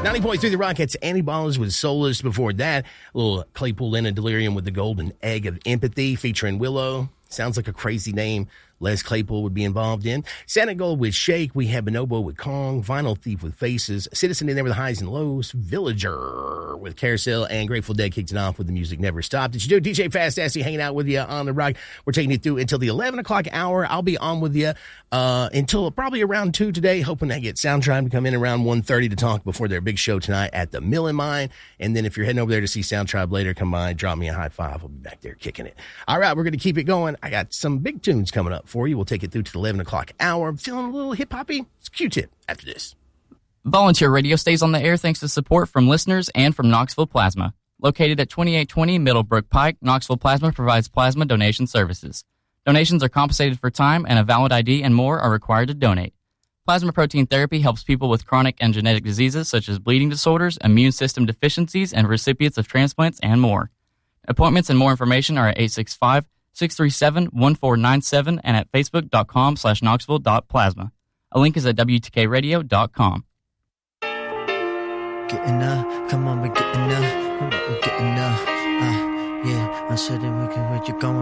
90.3 The Rockets, Annie Ballers with Soulless. Before that, a little Claypool Lynn and Delirium with the Golden Egg of Empathy featuring Willow. Sounds like a crazy name Les Claypool would be involved in. Santa Gold with Shake. We have Bonobo with Kong. Vinyl Thief with Faces. Citizen in there with the Highs and Lows. Villager with Carousel. And Grateful Dead kicked it off with The Music Never Stopped. Did you do DJ Fast Assy hanging out with you on the rock? We're taking you through until the 11 o'clock hour. I'll be on with you until probably around 2 today, hoping I get Sound Tribe to come in around 1:30 to talk before their big show tonight at the Mill and Mine. And then if you're heading over there to see Sound Tribe later, come by, drop me a high five. I'll be back there kicking it. All right, we're going to keep it going. I got some big tunes coming up for you. We'll take it through to the 11 o'clock hour. I'm feeling a little hip-hoppy. It's Q-Tip after this. Volunteer Radio stays on the air thanks to support from listeners and from Knoxville Plasma. Located at 2820 Middlebrook Pike, Knoxville Plasma provides plasma donation services. Donations are compensated for time, and a valid ID and more are required to donate. Plasma protein therapy helps people with chronic and genetic diseases such as bleeding disorders, immune system deficiencies, and recipients of transplants and more. Appointments and more information are at 865-637-1497 and at facebook.com/knoxville.plasma. A link is at wtkradio.com. Getting up, come on, we're getting up, we're getting up. Yeah, I'm sitting, where you going?